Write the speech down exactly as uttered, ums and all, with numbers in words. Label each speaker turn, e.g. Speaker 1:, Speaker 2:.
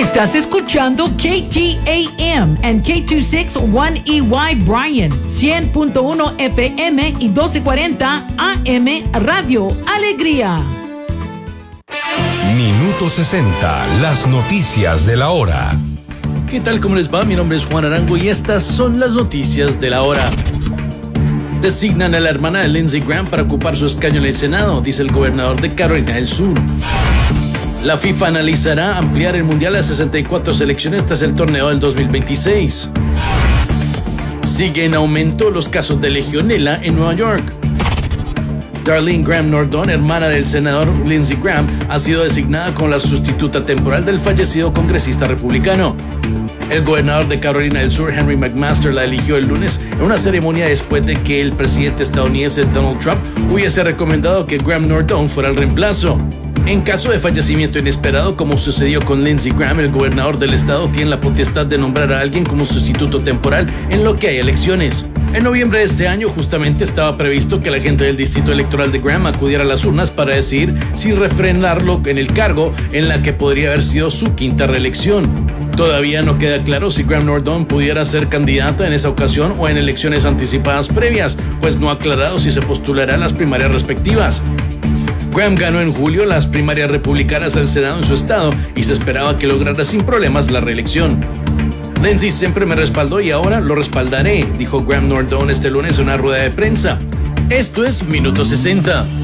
Speaker 1: Estás escuchando K T A M and K veintiséis uno E Y Bryan, cien punto uno F M y doce cuarenta A M Radio Alegría.
Speaker 2: Minuto sesenta, las noticias de la hora.
Speaker 3: ¿Qué tal? ¿Cómo les va? Mi nombre es Juan Arango y estas son las noticias de la hora. Designan a la hermana de Lindsey Graham para ocupar su escaño en el Senado, dice el gobernador de Carolina del Sur. La FIFA analizará ampliar el Mundial a sesenta y cuatro selecciones tras el torneo del dos mil veintiséis. Sigue en aumento los casos de legionela en Nueva York. Darlene Graham Nordon, hermana del senador Lindsey Graham, ha sido designada como la sustituta temporal del fallecido congresista republicano. El gobernador de Carolina del Sur, Henry McMaster, la eligió el lunes en una ceremonia después de que el presidente estadounidense Donald Trump hubiese recomendado que Graham Nordon fuera el reemplazo. En caso de fallecimiento inesperado, como sucedió con Lindsey Graham, el gobernador del estado tiene la potestad de nombrar a alguien como sustituto temporal en lo que hay elecciones. En noviembre de este año, justamente estaba previsto que la gente del distrito electoral de Graham acudiera a las urnas para decidir si refrendarlo en el cargo en la que podría haber sido su quinta reelección. Todavía no queda claro si Graham Nordon pudiera ser candidata en esa ocasión o en elecciones anticipadas previas, pues no ha aclarado si se postulará a las primarias respectivas. Graham ganó en julio las primarias republicanas al Senado en su estado y se esperaba que lograra sin problemas la reelección. Lindsey siempre me respaldó y ahora lo respaldaré, dijo Graham Nordon este lunes en una rueda de prensa. Esto es Minuto sesenta.